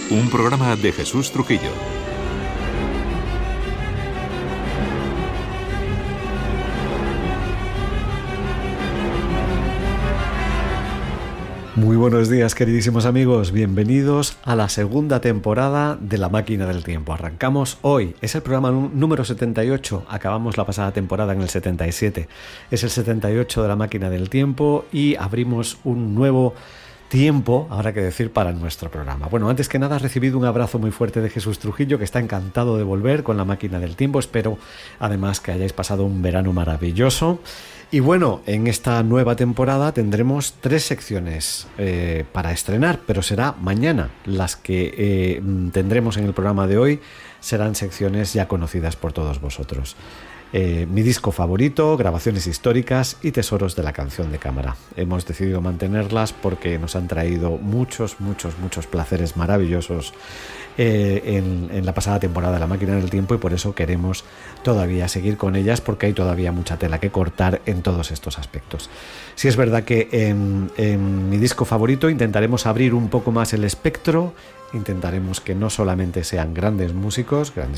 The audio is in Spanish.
un programa de Jesús Trujillo. Muy buenos días, queridísimos amigos, bienvenidos a la segunda temporada de La Máquina del Tiempo. Arrancamos hoy, es el programa número 78, acabamos la pasada temporada en el 77, es el 78 de La Máquina del Tiempo y abrimos un nuevo tiempo, habrá que decir, para nuestro programa. Bueno, antes que nada, recibido un abrazo muy fuerte de Jesús Trujillo, que está encantado de volver con La Máquina del Tiempo. Espero, además, que hayáis pasado un verano maravilloso. Y bueno, en esta nueva temporada tendremos 3 secciones para estrenar, pero será mañana. Las que tendremos en el programa de hoy serán secciones ya conocidas por todos vosotros. Mi disco favorito, grabaciones históricas y tesoros de la canción de cámara. Hemos decidido mantenerlas porque nos han traído muchos placeres maravillosos en la pasada temporada de La Máquina del Tiempo, y por eso queremos todavía seguir con ellas, porque hay todavía mucha tela que cortar en todos estos aspectos. Sí, es verdad que en mi disco favorito intentaremos abrir un poco más el espectro. Intentaremos que no solamente sean grandes músicos,